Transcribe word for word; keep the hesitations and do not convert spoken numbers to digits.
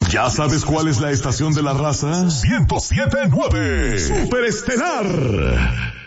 ¿Ya sabes cuál es la estación de la raza? ciento siete punto nueve. Superestelar.